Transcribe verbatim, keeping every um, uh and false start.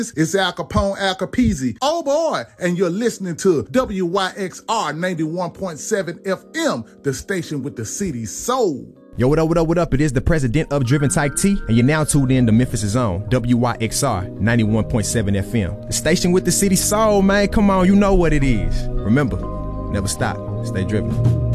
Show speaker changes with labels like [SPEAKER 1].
[SPEAKER 1] It's Al Capone, Al Capizzi. Oh boy, and you're listening to W Y X R ninety-one point seven F M, the station with the city's soul.
[SPEAKER 2] Yo, what up, what up, what up? It is the president of Driven Type T, and you're now tuned in to Memphis' own W Y X R ninety-one point seven F M. The station with the city's soul, man. Come on, you know what it is. Remember, never stop. Stay driven.